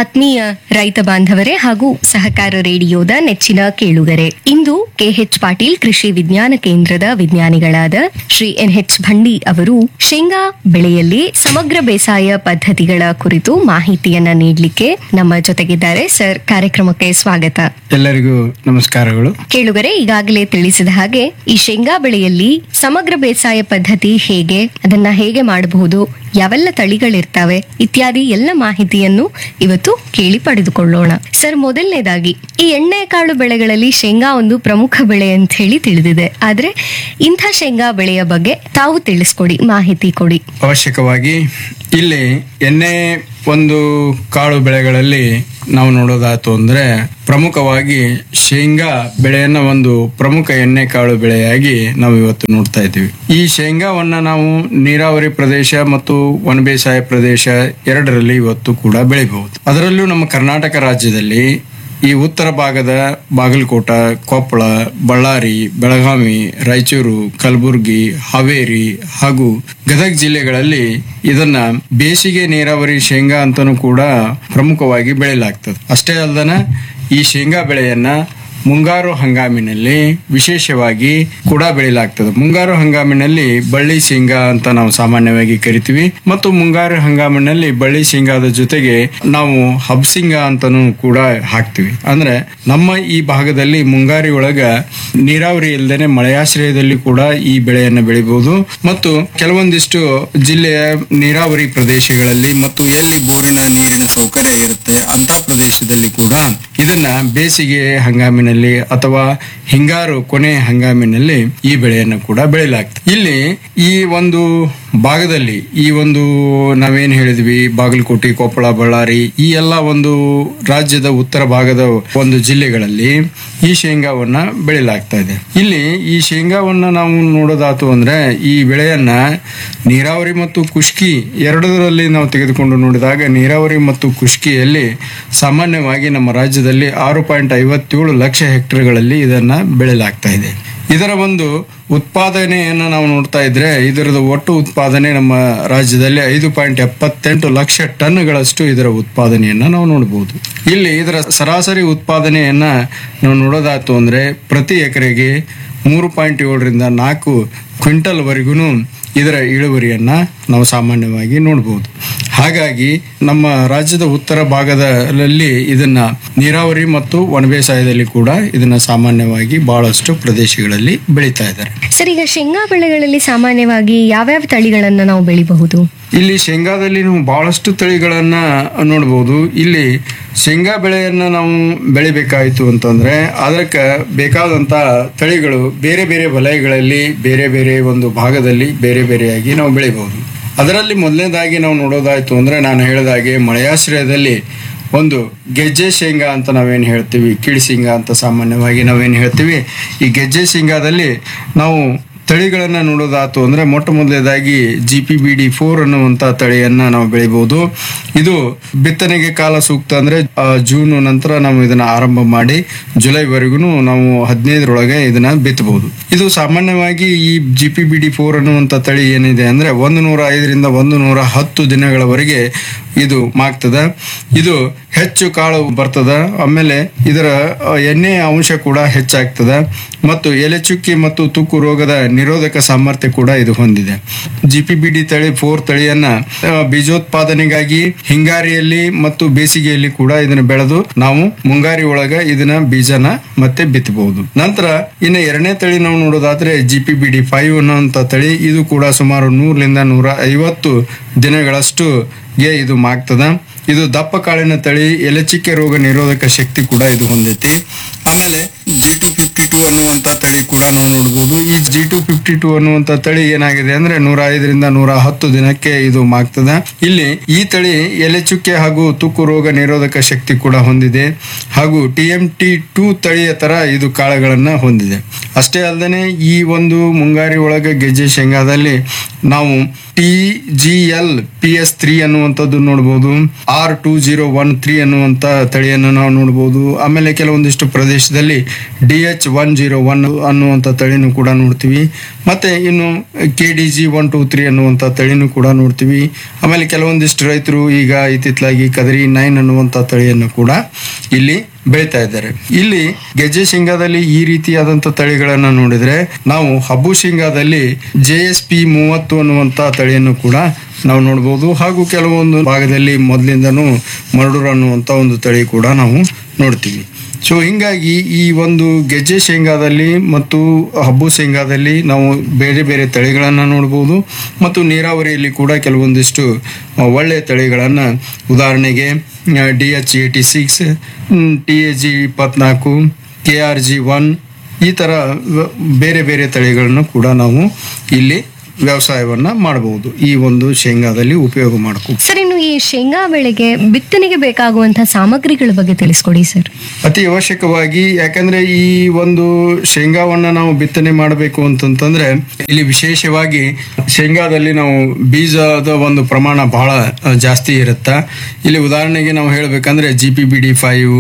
ಆತ್ಮೀಯ ರೈತ ಬಾಂಧವರೇ ಹಾಗೂ ಸಹಕಾರ ರೇಡಿಯೋದ ನೆಚ್ಚಿನ ಕೇಳುಗರೆ, ಇಂದು ಕೆಎಚ್ ಪಾಟೀಲ್ ಕೃಷಿ ವಿಜ್ಞಾನ ಕೇಂದ್ರದ ವಿಜ್ಞಾನಿಗಳಾದ ಶ್ರೀ ಎನ್ಎಚ್ ಭಂಡಿ ಅವರು ಶೇಂಗಾ ಬೆಳೆಯಲ್ಲಿ ಸಮಗ್ರ ಬೇಸಾಯ ಪದ್ಧತಿಗಳ ಕುರಿತು ಮಾಹಿತಿಯನ್ನ ನೀಡಲಿಕ್ಕೆ ನಮ್ಮ ಜೊತೆಗಿದ್ದಾರೆ. ಸರ್, ಕಾರ್ಯಕ್ರಮಕ್ಕೆ ಸ್ವಾಗತ. ಎಲ್ಲರಿಗೂ ನಮಸ್ಕಾರಗಳು. ಕೇಳುಗರೆ, ಈಗಾಗಲೇ ತಿಳಿಸಿದ ಹಾಗೆ ಈ ಶೇಂಗಾ ಬೆಳೆಯಲ್ಲಿ ಸಮಗ್ರ ಬೇಸಾಯ ಪದ್ಧತಿ ಹೇಗೆ, ಅದನ್ನ ಹೇಗೆ ಮಾಡಬಹುದು, ಯಾವೆಲ್ಲ ತಳಿಗಳಿರ್ತವೆ ಇತ್ಯಾದಿ ಎಲ್ಲ ಮಾಹಿತಿಯನ್ನು ಇವತ್ತು ಕೇಳಿ ಪಡೆದುಕೊಳ್ಳೋಣ. ಸರ್, ಮೊದಲನೇದಾಗಿ ಈ ಎಣ್ಣೆಕಾಳು ಬೆಳೆಗಳಲ್ಲಿ ಶೇಂಗಾ ಒಂದು ಪ್ರಮುಖ ಬೆಳೆ ಅಂತ ಹೇಳಿ ತಿಳಿದಿದೆ. ಆದ್ರೆ ಇಂಥ ಶೇಂಗಾ ಬೆಳೆಯ ಬಗ್ಗೆ ತಾವು ತಿಳಿಸ್ಕೊಡಿ, ಮಾಹಿತಿ ಕೊಡಿ. ಅವಶ್ಯಕವಾಗಿ ಇಲ್ಲಿ ಎಣ್ಣೆ ಒಂದು ಕಾಳು ಬೆಳೆಗಳಲ್ಲಿ ನಾವು ನೋಡೋದಾಯ್ತು ಅಂದ್ರೆ ಪ್ರಮುಖವಾಗಿ ಶೇಂಗಾ ಬೆಳೆಯನ್ನ ಒಂದು ಪ್ರಮುಖ ಎಣ್ಣೆ ಕಾಳು ಬೆಳೆಯಾಗಿ ನಾವು ಇವತ್ತು ನೋಡ್ತಾ ಇದ್ದೀವಿ. ಈ ಶೇಂಗಾವನ್ನ ನಾವು ನೀರಾವರಿ ಪ್ರದೇಶ ಮತ್ತು ವನ ಬೇಸಾಯ ಪ್ರದೇಶ ಎರಡರಲ್ಲಿ ಇವತ್ತು ಕೂಡ ಬೆಳಿಬಹುದು. ಅದರಲ್ಲೂ ನಮ್ಮ ಕರ್ನಾಟಕ ರಾಜ್ಯದಲ್ಲಿ ಈ ಉತ್ತರ ಭಾಗದ ಬಾಗಲಕೋಟ, ಕೊಪ್ಪಳ, ಬಳ್ಳಾರಿ, ಬೆಳಗಾವಿ, ರಾಯಚೂರು, ಕಲಬುರಗಿ, ಹಾವೇರಿ ಹಾಗೂ ಗದಗ ಜಿಲ್ಲೆಗಳಲ್ಲಿ ಇದನ್ನ ಬೇಸಿಗೆ ನೀರಾವರಿ ಶೇಂಗಾ ಅಂತಾನೂ ಕೂಡ ಪ್ರಮುಖವಾಗಿ ಬೆಳೆಯಲಾಗ್ತದೆ. ಅಷ್ಟೇ ಅಲ್ಲದನ ಈ ಶೇಂಗಾ ಬೆಳೆಯನ್ನ ಮುಂಗಾರು ಹಂಗಾಮಿನಲ್ಲಿ ವಿಶೇಷವಾಗಿ ಕೂಡ ಬೆಳೆಯಲಾಗ್ತದೆ. ಮುಂಗಾರು ಹಂಗಾಮಿನಲ್ಲಿ ಬಳ್ಳಿ ಶೇಂಗಾ ಅಂತ ನಾವು ಸಾಮಾನ್ಯವಾಗಿ ಕರಿತೀವಿ ಮತ್ತು ಮುಂಗಾರು ಹಂಗಾಮಿನಲ್ಲಿ ಬಳ್ಳಿ ಶೇಂಗಾದ ಜೊತೆಗೆ ನಾವು ಹಬ್ಸಿಂಗಾ ಅಂತಾನೂ ಕೂಡ ಹಾಕ್ತಿವಿ. ಅಂದ್ರೆ ನಮ್ಮ ಈ ಭಾಗದಲ್ಲಿ ಮುಂಗಾರಿ ಒಳಗ ನೀರಾವರಿ ಇಲ್ಲದೇನೆ ಮಳೆಯಾಶ್ರಯದಲ್ಲಿ ಕೂಡ ಈ ಬೆಳೆಯನ್ನು ಬೆಳಿಬಹುದು ಮತ್ತು ಕೆಲವೊಂದಿಷ್ಟು ಜಿಲ್ಲೆಯ ನೀರಾವರಿ ಪ್ರದೇಶಗಳಲ್ಲಿ ಮತ್ತು ಎಲ್ಲಿ ಬೋರಿನ ನೀರಿನ ಸೌಕರ್ಯ ಇರುತ್ತೆ ಅಂತ ಪ್ರದೇಶದಲ್ಲಿ ಕೂಡ ಇದನ್ನ ಬೇಸಿಗೆ ಹಂಗಾಮಿನಲ್ಲಿ ಅಥವಾ ಹಿಂಗಾರು ಕೊನೆ ಹಂಗಾಮಿನಲ್ಲಿ ಈ ಬೆಳೆಯನ್ನು ಕೂಡ ಬೆಳೆಯಲಾಗ್ತದೆ. ಇಲ್ಲಿ ಈ ಒಂದು ಭಾಗದಲ್ಲಿ ಈ ಒಂದು ನಾವೇನ್ ಹೇಳಿದ್ವಿ ಬಾಗಲಕೋಟೆ, ಕೊಪ್ಪಳ, ಬಳ್ಳಾರಿ ಈ ಎಲ್ಲ ಒಂದು ರಾಜ್ಯದ ಉತ್ತರ ಭಾಗದ ಒಂದು ಜಿಲ್ಲೆಗಳಲ್ಲಿ ಈ ಶೇಂಗಾವನ್ನ ಬೆಳೆಯಲಾಗ್ತಾ ಇದೆ. ಇಲ್ಲಿ ಈ ಶೇಂಗಾವನ್ನ ನಾವು ನೋಡೋದಾತು ಅಂದ್ರೆ ಈ ಬೆಳೆಯನ್ನ ನೀರಾವರಿ ಮತ್ತು ಕುಷ್ಕಿ ಎರಡರಲ್ಲಿ ನಾವು ತೆಗೆದುಕೊಂಡು ನೋಡಿದಾಗ ನೀರಾವರಿ ಮತ್ತು ಕುಷ್ಕಿಯಲ್ಲಿ ಸಾಮಾನ್ಯವಾಗಿ ನಮ್ಮ ರಾಜ್ಯದಲ್ಲಿ 6.57 ಲಕ್ಷ ಹೆಕ್ಟೇರ್ಗಳಲ್ಲಿ ಇದನ್ನ ಬೆಳೆಯಲಾಗ್ತಾ ಇದೆ. ಇದರ ಒಂದು ಉತ್ಪಾದನೆಯನ್ನು ನಾವು ನೋಡ್ತಾ ಇದ್ರೆ ಇದರದ ಒಟ್ಟು ಉತ್ಪಾದನೆ ನಮ್ಮ ರಾಜ್ಯದಲ್ಲಿ 5.78 ಲಕ್ಷ ಟನ್ಗಳಷ್ಟು ಇದರ ಉತ್ಪಾದನೆಯನ್ನ ನಾವು ನೋಡಬಹುದು. ಇಲ್ಲಿ ಇದರ ಸರಾಸರಿ ಉತ್ಪಾದನೆಯನ್ನ ನಾವು ನೋಡೋದಾಯ್ತು ಅಂದ್ರೆ ಪ್ರತಿ ಎಕರೆಗೆ 3.7 4 ಕ್ವಿಂಟಲ್ ವರೆಗೂ ಇದರ ಇಳುವರಿಯನ್ನ ನಾವು ಸಾಮಾನ್ಯವಾಗಿ ನೋಡಬಹುದು. ಹಾಗಾಗಿ ನಮ್ಮ ರಾಜ್ಯದ ಉತ್ತರ ಭಾಗದಲ್ಲಿ ಇದನ್ನ ನೀರಾವರಿ ಮತ್ತು ವನ ಬೇಸಾಯದಲ್ಲಿ ಕೂಡ ಇದನ್ನ ಸಾಮಾನ್ಯವಾಗಿ ಬಹಳಷ್ಟು ಪ್ರದೇಶಗಳಲ್ಲಿ ಬೆಳೀತಾ ಇದ್ದಾರೆ. ಸರ್, ಈಗ ಶೇಂಗಾ ಬೆಳೆಗಳಲ್ಲಿ ಸಾಮಾನ್ಯವಾಗಿ ಯಾವ್ಯಾವ ತಳಿಗಳನ್ನ ನಾವು ಬೆಳಿಬಹುದು? ಇಲ್ಲಿ ಶೇಂಗಾದಲ್ಲಿ ನಾವು ಬಹಳಷ್ಟು ತಳಿಗಳನ್ನ ನೋಡಬಹುದು. ಇಲ್ಲಿ ಶೇಂಗಾ ಬೆಳೆಯನ್ನ ನಾವು ಬೆಳಿಬೇಕಾಯ್ತು ಅಂತಂದ್ರೆ ಅದಕ್ಕೆ ಬೇಕಾದಂತ ತಳಿಗಳು ಬೇರೆ ಬೇರೆ ವಲಯಗಳಲ್ಲಿ ಬೇರೆ ಬೇರೆ ಒಂದು ಭಾಗದಲ್ಲಿ ಬೇರೆ ಬೇರೆಯಾಗಿ ನಾವು ಬೆಳಿಬಹುದು. ಅದರಲ್ಲಿ ಮೊದಲನೇದಾಗಿ ನಾವು ನೋಡೋದಾಯ್ತು ಅಂದ್ರೆ ನಾನು ಹೇಳಿದಾಗೆ ಮಳೆಯಾಶ್ರಯದಲ್ಲಿ ಒಂದು ಗೆಜ್ಜೆ ಶೇಂಗಾ ಅಂತ ನಾವೇನು ಹೇಳ್ತೀವಿ, ಕಿಡಿ ಶೇಂಗಾ ಅಂತ ಸಾಮಾನ್ಯವಾಗಿ ನಾವೇನು ಹೇಳ್ತೀವಿ. ಈ ಗೆಜ್ಜೆ ಶೇಂಗಾದಲ್ಲಿ ನಾವು ತಳಿಗಳನ್ನ ನೋಡೋದಾತು ಅಂದ್ರೆ ಮೊಟ್ಟ ಮೊದಲನೇದಾಗಿ GPBD 4 ಅನ್ನುವಂತ ತಳಿಯನ್ನ ನಾವು ಬೆಳಿಬಹುದು. ಇದು ಬಿತ್ತನೆಗೆ ಕಾಲ ಸೂಕ್ತ ಅಂದ್ರೆ ಜೂನ್ ನಂತರ ನಾವು ಇದನ್ನ ಆರಂಭ ಮಾಡಿ ಜುಲೈವರೆಗೂ ನಾವು 15ರೊಳಗೆ ಇದನ್ನ ಬಿತ್ತಬಹುದು. ಇದು ಸಾಮಾನ್ಯವಾಗಿ ಈ GPBD 4 ಅನ್ನುವಂತ ತಳಿ ಏನಿದೆ ಅಂದ್ರೆ 105ರಿಂದ 110 ದಿನಗಳವರೆಗೆ ಇದು ಮಾಗ್ತದ. ಇದು ಹೆಚ್ಚು ಕಾಳು ಬರ್ತದ. ಆಮೇಲೆ ಇದರ ಎಣ್ಣೆ ಅಂಶ ಕೂಡ ಹೆಚ್ಚಾಗ್ತದ ಮತ್ತು ಎಲೆ ಚುಕ್ಕಿ ಮತ್ತು ತುಕ್ಕು ರೋಗದ ನಿರೋಧಕ ಸಾಮರ್ಥ್ಯ ಕೂಡ ಇದು ಹೊಂದಿದೆ. GPBD 4 ತಳಿಯನ್ನ ಬೀಜೋತ್ಪಾದನೆಗಾಗಿ ಹಿಂಗಾರಿಯಲ್ಲಿ ಮತ್ತು ಬೇಸಿಗೆಯಲ್ಲಿ ಕೂಡ ಇದನ್ನ ಬೆಳೆದು ನಾವು ಮುಂಗಾರಿ ಒಳಗ ಇದನ್ನ ಬೀಜನ ಮತ್ತೆ ಬಿತ್ತಬಹುದು. ನಂತರ ಇನ್ನು ಎರಡನೇ ತಳಿ ನಾವು ನೋಡೋದಾದ್ರೆ GPBD 5 ಅನ್ನುವಂತ ತಳಿ. ಇದು ಕೂಡ ಸುಮಾರು 100ರಿಂದ 150 ದಿನಗಳಷ್ಟು ಇದು ಮಾಗ್ತದ. ಇದು ದಪ್ಪ ಕಾಳಿನ ತಳಿ, ಎಲೆಚಿಕ್ಕೆ ರೋಗ ನಿರೋಧಕ ಶಕ್ತಿ ಕೂಡ ಇದು ಹೊಂದೈತಿ. ಆಮೇಲೆ G252 ಅನ್ನುವಂತ ತಳಿ ಕೂಡ ನಾವು ನೋಡಬಹುದು. ಈ G252 ಅನ್ನುವಂತ ತಳಿ ಏನಾಗಿದೆ ಅಂದ್ರೆ 105ರಿಂದ 110 ದಿನಕ್ಕೆ ಇದು ಮಾಗ್ತದ. ಇಲ್ಲಿ ಈ ತಳಿ ಎಲೆಚುಕ್ಕೆ ಹಾಗೂ ತುಕ್ಕು ರೋಗ ನಿರೋಧಕ ಶಕ್ತಿ ಕೂಡ ಹೊಂದಿದೆ ಹಾಗೂ TMT2 ತಳಿಯ ತರ ಇದು ಕಾಳುಗಳನ್ನ ಹೊಂದಿದೆ. ಅಷ್ಟೇ ಅಲ್ಲದೆ ಈ ಒಂದು ಮುಂಗಾರಿ ಒಳಗ ಗೆಜ್ಜೆ ಶೇಂಗಾದಲ್ಲಿ ನಾವು TGL PS3 ಅನ್ನುವಂಥದ್ದು ನೋಡ್ಬೋದು. R2013 ಅನ್ನುವಂತ ತಳಿಯನ್ನು ನಾವು ನೋಡ್ಬೋದು. ಆಮೇಲೆ ಕೆಲವೊಂದಿಷ್ಟು ಪ್ರದೇಶದಲ್ಲಿ DH101 ಅನ್ನುವಂತ ತಳಿನೂ ಕೂಡ ನೋಡ್ತೀವಿ. ಮತ್ತೆ ಇನ್ನು KDG123 ಅನ್ನುವಂತ ತಳಿನೂ ಕೂಡ ನೋಡ್ತೀವಿ. ಆಮೇಲೆ ಕೆಲವೊಂದಿಷ್ಟು ರೈತರು ಈಗ ಇತ್ತಿತ್ತಲಾಗಿ ಕದರಿ 9 ಅನ್ನುವಂತ ತಳಿಯನ್ನು ಕೂಡ ಇಲ್ಲಿ ಬೆಳೀತಾ ಇದ್ದಾರೆ. ಇಲ್ಲಿ ಗೆಜ್ಜೆ ಶೇಂಗಾದಲ್ಲಿ ಈ ರೀತಿಯಾದಂತ ತಳಿಗಳನ್ನ ನೋಡಿದ್ರೆ ನಾವು ಹಬ್ಬು ಶೇಂಗಾದಲ್ಲಿ JSP30 ಅನ್ನುವಂತ ತಳಿಯನ್ನು ಕೂಡ ನಾವು ನೋಡ್ಬೋದು. ಹಾಗೂ ಕೆಲವೊಂದು ಭಾಗದಲ್ಲಿ ಮೊದಲಿಂದನೂ ಮರಡೂರು ಅನ್ನುವಂತ ಒಂದು ತಳಿ ಕೂಡ ನಾವು ನೋಡ್ತೀವಿ. ಸೊ ಹಿಂಗಾಗಿ ಈ ಒಂದು ಗೆಜ್ಜೆ ಶೇಂಗಾದಲ್ಲಿ ಮತ್ತು ಹಬ್ಬು ಶೇಂಗಾದಲ್ಲಿ ನಾವು ಬೇರೆ ಬೇರೆ ತಳಿಗಳನ್ನ ನೋಡ್ಬೋದು. ಮತ್ತು ನೀರಾವರಿಯಲ್ಲಿ ಕೂಡ ಕೆಲವೊಂದಿಷ್ಟು ಒಳ್ಳೆಯ ತಳಿಗಳನ್ನ, ಉದಾಹರಣೆಗೆ DH86, TAG24, KRG1 ಈ ತರ ಬೇರೆ ಬೇರೆ ತಳಿಗಳನ್ನು ಕೂಡ ನಾವು ಇಲ್ಲಿ ವ್ಯವಸಾಯವನ್ನ ಮಾಡಬಹುದು. ಈ ಒಂದು ಶೇಂಗಾದಲ್ಲಿ ಉಪಯೋಗ ಮಾಡ್ಕೋ. ಸರ್, ಇನ್ನು ಈ ಶೇಂಗಾ ಬೆಳೆಗೆ ಬಿತ್ತನೆಗೆ ಬೇಕಾಗುವಂತಹ ಸಾಮಗ್ರಿಗಳ ಬಗ್ಗೆ ತಿಳಿಸ್ಕೊಡಿ ಸರ್. ಅತಿ ಅವಶ್ಯಕವಾಗಿ, ಯಾಕಂದ್ರೆ ಈ ಒಂದು ಶೇಂಗಾವನ್ನ ನಾವು ಬಿತ್ತನೆ ಮಾಡಬೇಕು ಅಂತಂತಂದ್ರೆ ಇಲ್ಲಿ ವಿಶೇಷವಾಗಿ ಶೇಂಗಾದಲ್ಲಿ ನಾವು ಬೀಜದ ಒಂದು ಪ್ರಮಾಣ ಬಹಳ ಜಾಸ್ತಿ ಇರುತ್ತೆ. ಇಲ್ಲಿ ಉದಾಹರಣೆಗೆ ನಾವು ಹೇಳ್ಬೇಕಂದ್ರೆ GPBD5,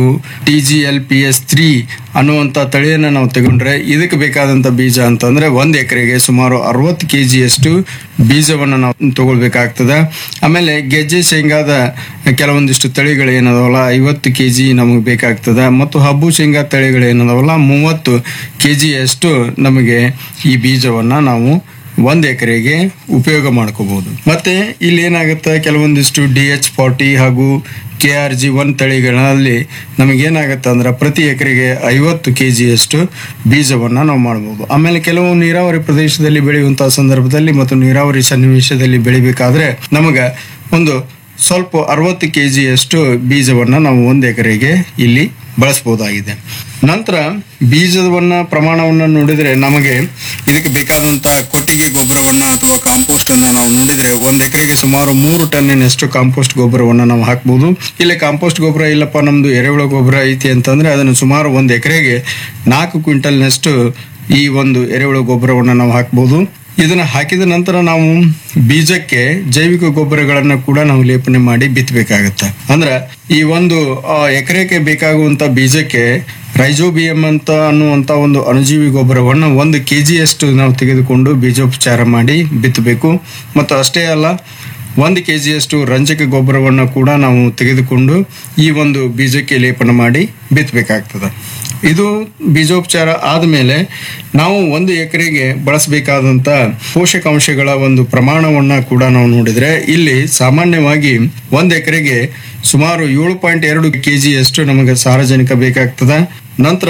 TGLPS3 ಅನ್ನುವಂತ ತಳಿಯನ್ನ ನಾವು ತಗೊಂಡ್ರೆ ಇದಕ್ಕೆ ಬೇಕಾದಂತ ಬೀಜ ಅಂತಂದ್ರೆ 1 ಎಕರೆಗೆ ಸುಮಾರು 60 kg ಬೀಜವನ್ನ ನಾವು ತಗೊಳ್ಬೇಕಾಗ್ತದೆ. ಆಮೇಲೆ ಗೆಜ್ಜೆ ಶೇಂಗಾದ ಕೆಲವೊಂದಿಷ್ಟು ತಳಿಗಳು ಏನದವಲ್ಲ 50 kg ನಮಗೆ ಬೇಕಾಗ್ತದೆ. ಮತ್ತು ಹಬ್ಬು ಶೇಂಗಾ ತಳಿಗಳು ಏನದವಲ್ಲ 30 kg ನಮಗೆ ಈ ಬೀಜವನ್ನ ನಾವು 1 ಎಕರೆಗೆ ಉಪಯೋಗ ಮಾಡ್ಕೋಬಹುದು. ಮತ್ತೆ ಇಲ್ಲಿ ಏನಾಗುತ್ತೆ, ಕೆಲವೊಂದಿಷ್ಟು DH40 ಹಾಗೂ KRG1 ತಳಿಗಳಲ್ಲಿ ನಮಗೇನಾಗುತ್ತೆ ಅಂದ್ರೆ ಪ್ರತಿ ಎಕರೆಗೆ 50 kg ಬೀಜವನ್ನ ನಾವು ಮಾಡಬಹುದು. ಆಮೇಲೆ ಕೆಲವು ನೀರಾವರಿ ಪ್ರದೇಶದಲ್ಲಿ ಬೆಳೆಯುವಂತಹ ಸಂದರ್ಭದಲ್ಲಿ ಮತ್ತು ನೀರಾವರಿ ಸನ್ನಿವೇಶದಲ್ಲಿ ಬೆಳಿಬೇಕಾದ್ರೆ ನಮಗ ಒಂದು ಸ್ವಲ್ಪ 60 kg ಬೀಜವನ್ನ ನಾವು 1 ಎಕರೆಗೆ ಇಲ್ಲಿ ಬಳಸಬಹುದಾಗಿದೆ. ನಂತರ ಬೀಜವನ್ನ ಪ್ರಮಾಣವನ್ನ ನೋಡಿದ್ರೆ ನಮಗೆ ಇದಕ್ಕೆ ಬೇಕಾದಂತ ಕೊಟ್ಟಿಗೆ ಗೊಬ್ಬರವನ್ನ ಅಥವಾ ಕಾಂಪೋಸ್ಟ್ ಅನ್ನ ನಾವು ನೋಡಿದ್ರೆ 1 ಎಕರೆಗೆ ಸುಮಾರು 3 ಟನ್ನಿನಷ್ಟು ಕಾಂಪೋಸ್ಟ್ ಗೊಬ್ಬರವನ್ನ ನಾವು ಹಾಕಬಹುದು. ಇಲ್ಲಿ ಕಾಂಪೋಸ್ಟ್ ಗೊಬ್ಬರ ಇಲ್ಲಪ್ಪ ನಮ್ದು ಎರೆಹುಳ ಗೊಬ್ಬರ ಐತಿ ಅಂತಂದ್ರೆ ಅದನ್ನು ಸುಮಾರು 1 ಎಕರೆಗೆ 4 ಕ್ವಿಂಟಲ್ನಷ್ಟು ಈ ಒಂದು ಎರೆಹುಳ ಗೊಬ್ಬರವನ್ನ ನಾವು ಹಾಕಬಹುದು. ಇದನ್ನ ಹಾಕಿದ ನಂತರ ನಾವು ಬೀಜಕ್ಕೆ ಜೈವಿಕ ಗೊಬ್ಬರಗಳನ್ನ ಕೂಡ ನಾವು ಲೇಪನೆ ಮಾಡಿ ಬಿತ್ತಬೇಕಾಗತ್ತೆ. ಅಂದ್ರೆ ಈ ಒಂದು ಎಕರೆಗೆ ಬೇಕಾಗುವಂತ ಬೀಜಕ್ಕೆ ರೈಜೋಬಿಯಂ ಅನ್ನುವಂತ ಒಂದು ಅಣುಜೀವಿ ಗೊಬ್ಬರವನ್ನು 1 kg ನಾವು ತೆಗೆದುಕೊಂಡು ಬೀಜೋಪಚಾರ ಮಾಡಿ ಬಿತ್ತಬೇಕು. ಮತ್ತು ಅಷ್ಟೇ ಅಲ್ಲ, 1 kg ರಂಜಕ ಗೊಬ್ಬರವನ್ನು ಕೂಡ ನಾವು ತೆಗೆದುಕೊಂಡು ಈ ಒಂದು ಬೀಜಕ್ಕೆ ಲೇಪನ ಮಾಡಿ ಬಿತ್ತಬೇಕಾಗ್ತದೆ. ಇದು ಬೀಜೋಪಚಾರ ಆದ್ಮೇಲೆ ನಾವು 1 ಎಕರೆಗೆ ಬಳಸಬೇಕಾದಂತ ಪೋಷಕಾಂಶಗಳ ಒಂದು ಪ್ರಮಾಣವನ್ನ ಕೂಡ ನಾವು ನೋಡಿದ್ರೆ ಇಲ್ಲಿ ಸಾಮಾನ್ಯವಾಗಿ 1 ಎಕರೆಗೆ ಸುಮಾರು 7.2 kg ನಮಗೆ ಸಾರಜನಕ ಬೇಕಾಗ್ತದ. ನಂತರ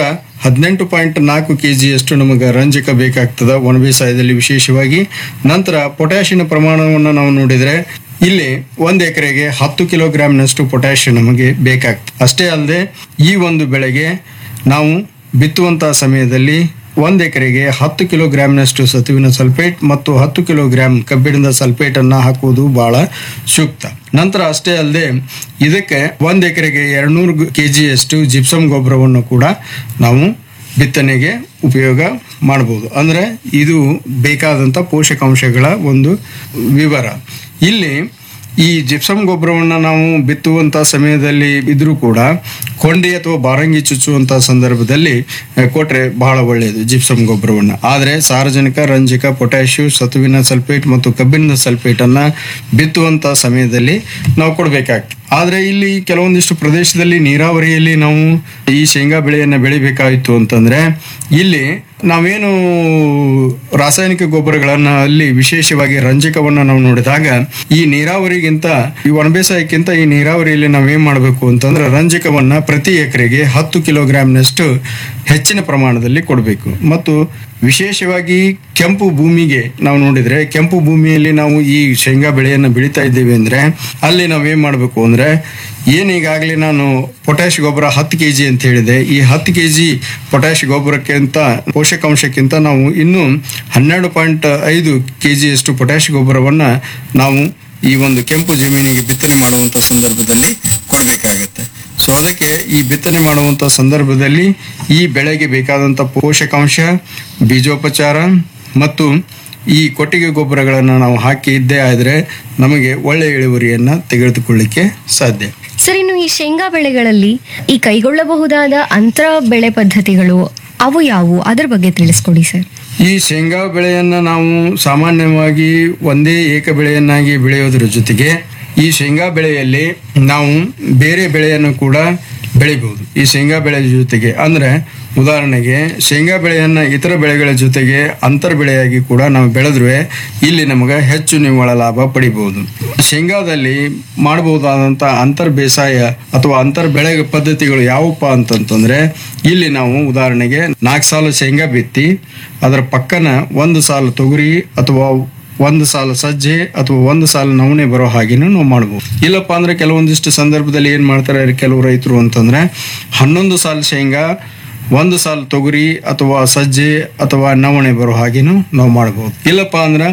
18.4 kg ನಮಗೆ ರಂಜಕ ಬೇಕಾಗ್ತದ ಒಣ ಬೇಸಾಯದಲ್ಲಿ ವಿಶೇಷವಾಗಿ. ನಂತರ ಪೊಟ್ಯಾಷಿಯಂ ಪ್ರಮಾಣವನ್ನು ನಾವು ನೋಡಿದ್ರೆ ಇಲ್ಲಿ 1 ಎಕರೆಗೆ 10 ಕಿಲೋಗ್ರಾಂನಷ್ಟು ಪೊಟ್ಯಾಷಿಯಂ ನಮಗೆ ಬೇಕಾಗ್ತದೆ. ಅಷ್ಟೇ ಅಲ್ಲದೆ ಈ ಒಂದು ಬೆಳೆಗೆ ನಾವು ಬಿತ್ತುವಂತಹ ಸಮಯದಲ್ಲಿ 1 ಎಕರೆಗೆ 10 ಕಿಲೋಗ್ರಾಂನಷ್ಟು ಸತುವಿನ ಸಲ್ಫೇಟ್ ಮತ್ತು 10 ಕಿಲೋಗ್ರಾಂ ಕಬ್ಬಿಣದ ಸಲ್ಫೇಟ್ ಅನ್ನ ಹಾಕುವುದು ಬಹಳ ಸೂಕ್ತ. ನಂತರ ಅಷ್ಟೇ ಅಲ್ಲದೆ ಇದಕ್ಕೆ 1 ಎಕರೆಗೆ 200 kg ಜಿಪ್ಸಮ್ ಗೊಬ್ಬರವನ್ನು ಕೂಡ ನಾವು ಬಿತ್ತನೆಗೆ ಉಪಯೋಗ ಮಾಡಬಹುದು. ಅಂದ್ರೆ ಇದು ಬೇಕಾದಂತ ಪೋಷಕಾಂಶಗಳ ಒಂದು ವಿವರ. ಇಲ್ಲಿ ಈ ಜಿಪ್ಸಮ್ ಗೊಬ್ಬರವನ್ನ ನಾವು ಬಿತ್ತುವಂತ ಸಮಯದಲ್ಲಿ ಇದ್ರೂ ಕೂಡ ಕೊಂಡಿ ಅಥವಾ ಬಾರಂಗಿ ಚುಚ್ಚುವಂತ ಸಂದರ್ಭದಲ್ಲಿ ಕೊಟ್ರೆ ಬಹಳ ಒಳ್ಳೆಯದು ಜಿಪ್ಸಮ್ ಗೊಬ್ಬರವನ್ನ. ಆದ್ರೆ ಸಾರಜನಕ, ರಂಜಕ, ಪೊಟ್ಯಾಷಿಯಂ, ಸತುವಿನ ಸಲ್ಫೇಟ್ ಮತ್ತು ಕಬ್ಬಿಣದ ಸಲ್ಫೇಟ್ ಅನ್ನ ಬಿತ್ತುವಂತ ಸಮಯದಲ್ಲಿ ನಾವು ಕೊಡ್ಬೇಕಾಗ್ತದೆ. ಆದ್ರೆ ಇಲ್ಲಿ ಕೆಲವೊಂದಿಷ್ಟು ಪ್ರದೇಶದಲ್ಲಿ ನೀರಾವರಿಯಲ್ಲಿ ನಾವು ಈ ಶೇಂಗಾ ಬೆಳೆಯನ್ನ ಬೆಳಿಬೇಕಾಯಿತು ಅಂತಂದ್ರೆ ಇಲ್ಲಿ ನಾವೇನು ರಾಸಾಯನಿಕ ಗೊಬ್ಬರಗಳನ್ನ ಅಲ್ಲಿ ವಿಶೇಷವಾಗಿ ರಂಜಕವನ್ನ ನಾವು ನೋಡಿದಾಗ ಈ ನೀರಾವರಿಗಿಂತ ಈ ಒಣಬೇಸಾಯಕ್ಕಿಂತ ಈ ನೀರಾವರಿಯಲ್ಲಿ ನಾವೇನ್ ಮಾಡಬೇಕು ಅಂತಂದ್ರೆ ರಂಜಕವನ್ನ ಪ್ರತಿ ಎಕರೆಗೆ 10 ಕಿಲೋಗ್ರಾಂನಷ್ಟು ಹೆಚ್ಚಿನ ಪ್ರಮಾಣದಲ್ಲಿ ಕೊಡಬೇಕು. ಮತ್ತು ವಿಶೇಷವಾಗಿ ಕೆಂಪು ಭೂಮಿಗೆ ನಾವು ನೋಡಿದ್ರೆ ಕೆಂಪು ಭೂಮಿಯಲ್ಲಿ ನಾವು ಈ ಶೇಂಗಾ ಬೆಳೆಯನ್ನು ಬೆಳೀತಾ ಇದ್ದೇವೆ ಅಂದ್ರೆ ಅಲ್ಲಿ ನಾವೇನ್ ಮಾಡಬೇಕು ಅಂದ್ರೆ ಏನೀಗಾಗಲೇ ನಾನು ಪೊಟ್ಯಾಷ್ ಗೊಬ್ಬರ 10 kg ಅಂತ ಹೇಳಿದೆ. ಈ 10 kg ಪೊಟ್ಯಾಷ್ ಗೊಬ್ಬರಕ್ಕಿಂತ ಪೋಷಕಾಂಶಕ್ಕಿಂತ ನಾವು ಇನ್ನು 12.5 kg ಪೊಟ್ಯಾಷ್ ಗೊಬ್ಬರವನ್ನ ನಾವು ಈ ಒಂದು ಕೆಂಪು ಜಮೀನಿಗೆ ಬಿತ್ತನೆ ಮಾಡುವಂತ ಸಂದರ್ಭದಲ್ಲಿ ಕೊಡಬೇಕಾಗತ್ತೆ. ಸೊ ಅದಕ್ಕೆ ಈ ಬಿತ್ತನೆ ಮಾಡುವಂತ ಸಂದರ್ಭದಲ್ಲಿ ಈ ಬೆಳೆಗೆ ಬೇಕಾದಂತ ಪೋಷಕಾಂಶ, ಬೀಜೋಪಚಾರ ಮತ್ತು ಈ ಕೊಟ್ಟಿಗೆ ಗೊಬ್ಬರಗಳನ್ನು ನಾವು ಹಾಕಿ ಇದ್ದೇ ಆದರೆ ನಮಗೆ ಒಳ್ಳೆಯ ಇಳುವರಿಯನ್ನ ತೆಗೆದುಕೊಳ್ಳಿಕ್ಕೆ ಸಾಧ್ಯ. ಸರ್, ಇನ್ನು ಈ ಶೇಂಗಾ ಬೆಳೆಗಳಲ್ಲಿ ಈ ಕೈಗೊಳ್ಳಬಹುದಾದ ಅಂತರ ಬೆಳೆ ಪದ್ಧತಿಗಳು ಅವು ಯಾವುವು, ಅದರ ಬಗ್ಗೆ ತಿಳಿಸ್ಕೊಡಿ ಸರ್. ಈ ಶೇಂಗಾ ಬೆಳೆಯನ್ನ ನಾವು ಸಾಮಾನ್ಯವಾಗಿ ಒಂದೇ ಏಕ ಬೆಳೆಯನ್ನಾಗಿ ಬೆಳೆಯೋದ್ರ ಜೊತೆಗೆ ಈ ಶೇಂಗಾ ಬೆಳೆಯಲ್ಲಿ ನಾವು ಬೇರೆ ಬೆಳೆಯನ್ನು ಕೂಡ ಬೆಳಿಬಹುದು. ಈ ಶೇಂಗಾ ಬೆಳೆ ಜೊತೆಗೆ ಅಂದ್ರೆ ಉದಾಹರಣೆಗೆ ಶೇಂಗಾ ಬೆಳೆಯನ್ನ ಇತರ ಬೆಳೆಗಳ ಜೊತೆಗೆ ಅಂತರ್ ಬೆಳೆಯಾಗಿ ಕೂಡ ನಾವು ಬೆಳೆದ್ರೆ ಇಲ್ಲಿ ನಮಗೆ ಹೆಚ್ಚು ನಿವ್ವಳ ಲಾಭ ಪಡಿಬಹುದು. ಶೇಂಗಾದಲ್ಲಿ ಮಾಡಬಹುದಾದಂತ ಅಂತರ್ ಬೇಸಾಯ ಅಥವಾ ಅಂತರ್ ಬೆಳೆ ಪದ್ಧತಿಗಳು ಯಾವಪ್ಪ ಅಂತಂತಂದ್ರೆ ಇಲ್ಲಿ ನಾವು ಉದಾಹರಣೆಗೆ 4 ಸಾಲು ಶೇಂಗಾ ಬಿತ್ತಿ ಅದರ ಪಕ್ಕನ 1 ಸಾಲು ತೊಗರಿ ಅಥವಾ 1 ಸಾಲು ಸಜ್ಜೆ ಅಥವಾ 1 ಸಾಲು ನವಣೆ ಬರೋ ಹಾಗೇನು ನಾವು ಮಾಡಬಹುದು. ಇಲ್ಲಪ್ಪ ಅಂದ್ರೆ ಕೆಲವೊಂದಿಷ್ಟು ಸಂದರ್ಭದಲ್ಲಿ ಏನ್ ಮಾಡ್ತಾರೆ ಕೆಲವು ರೈತರು ಅಂತಂದ್ರೆ 11 ಸಾಲು ಶೇಂಗಾ 1 ಸಾಲು ತೊಗರಿ ಅಥವಾ ಸಜ್ಜೆ ಅಥವಾ ನವಣೆ ಬರೋ ಹಾಗೇನು ನಾವು ಮಾಡಬಹುದು. ಇಲ್ಲಪ್ಪ ಅಂದ್ರೆ